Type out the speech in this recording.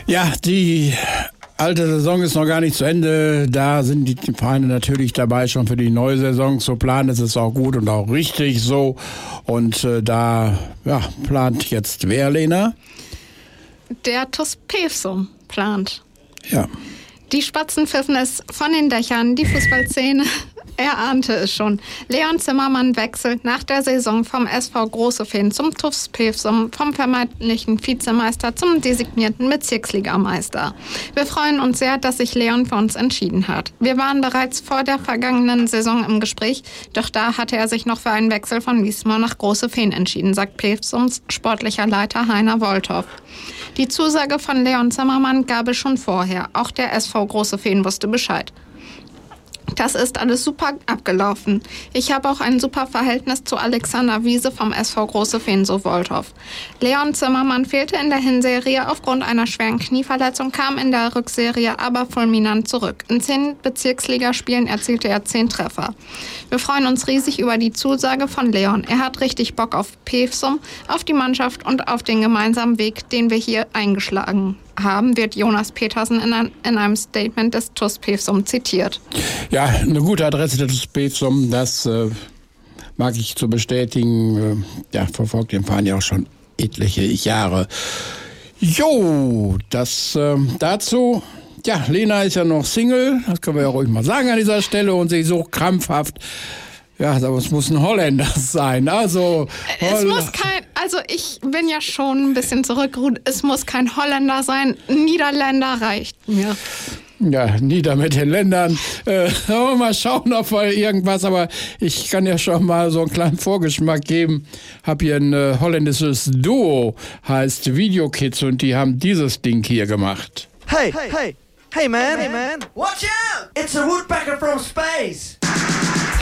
Ja, die alte Saison ist noch gar nicht zu Ende. Da sind die Vereine natürlich dabei, schon für die neue Saison zu planen. Das ist auch gut und auch richtig so. Und da plant jetzt wer, Lena? Der TuS Pevsum plant. Ja. Die Spatzen pfiffen es von den Dächern, die Fußballszene. Er ahnte es schon. Leon Zimmermann wechselt nach der Saison vom SV Große Feen zum TuS Pevsum, vom vermeintlichen Vizemeister zum designierten Bezirksligameister. Wir freuen uns sehr, dass sich Leon für uns entschieden hat. Wir waren bereits vor der vergangenen Saison im Gespräch, doch da hatte er sich noch für einen Wechsel von Wiesmoor nach Große Feen entschieden, sagt Pevsums sportlicher Leiter Heiner Wolthoff. Die Zusage von Leon Zimmermann gab es schon vorher. Auch der SV Große Feen wusste Bescheid. Das ist alles super abgelaufen. Ich habe auch ein super Verhältnis zu Alexander Wiese vom SV Große Feen, so Wolthoff. Leon Zimmermann fehlte in der Hinserie aufgrund einer schweren Knieverletzung, kam in der Rückserie aber fulminant zurück. In 10 Bezirksligaspielen erzielte er 10 Treffer. Wir freuen uns riesig über die Zusage von Leon. Er hat richtig Bock auf Pevsum, auf die Mannschaft und auf den gemeinsamen Weg, den wir hier eingeschlagen haben, wird Jonas Petersen in einem Statement des TuS Pevsum zitiert. Ja, eine gute Adresse des TuS Pevsum, das mag ich zu bestätigen. Verfolgt den Verein ja auch schon etliche Jahre. Jo, das dazu. Ja, Lena ist ja noch Single, das können wir ja ruhig mal sagen an dieser Stelle, und sie sucht krampfhaft. Ja, aber es muss ein Holländer sein. Ich bin ja schon ein bisschen zurückgerudert. Es muss kein Holländer sein. Niederländer reicht mir. Ja, nieder mit den Ländern. Mal schauen, ob wir irgendwas, aber ich kann ja schon mal so einen kleinen Vorgeschmack geben. Hab hier ein holländisches Duo, heißt Videokids, und die haben dieses Ding hier gemacht. Hey man. Watch out! It's a woodpecker from space.